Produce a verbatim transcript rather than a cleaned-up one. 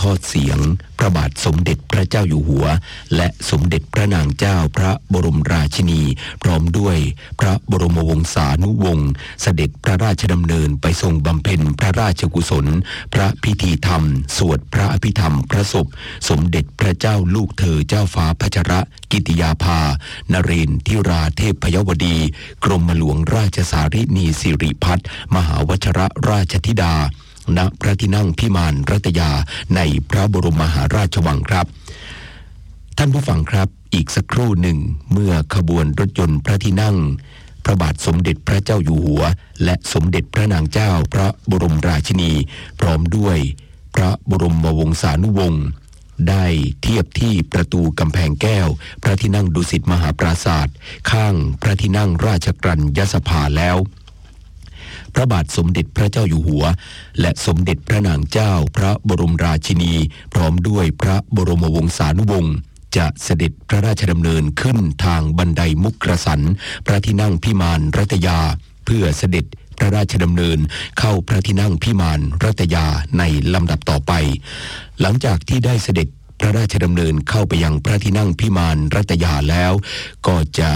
ทอดเสียงพระบาทสมเด็จพระเจ้าอยู่หัวและสมเด็จพระนางเจ้าพระบรมราชินีพร้อมด้วยพระบรมวงศานุวงศ์เสด็จพระราชดำเนินไปทรงบำเพ็ญพระราชกุศลพระพิธีธรรมสวดพระอภิธรรมพระศพสมเด็จพระเจ้าลูกเธอเจ้าฟ้าพัชรกิติยาภานเรนทิราเทพยวดีกรมหลวงราชสารินีสิริพัฒน์มหาวชรราชธิดาณพระที่นั่งพิมานรัตยาในพระบรมมหาราชวังครับท่านผู้ฟังครับอีกสักครู่หนึ่งเมื่อขบวนรถยนต์พระที่นั่งพระบาทสมเด็จพระเจ้าอยู่หัวและสมเด็จพระนางเจ้าพระบรมราชินีพร้อมด้วยพระบรมวงศานุวงศ์ได้เทียบที่ประตูกำแพงแก้วพระที่นั่งดุสิตมหาปราสาทข้างพระที่นั่งราชกรัญยสภาแล้วพระบาทสมเด็จพระเจ้าอยู่หัวและสมเด็จพระนางเจ้าพระบรมราชินีพร้อมด้วยพระบรมวงศานุวงศ์จะเสด็จพระราชดำเนินขึ้นทางบันไดมุกกสันพระที่นั่งพิมานรัตยาเพื่อเสด็จพระราชดำเนินเข้าพระที่นั่งพิมานรัตยาในลำดับต่อไปหลังจากที่ได้เสด็จพระราชดำเนินเข้าไปยังพระที่นั่งพิมานรัตยาแล้วก็จะ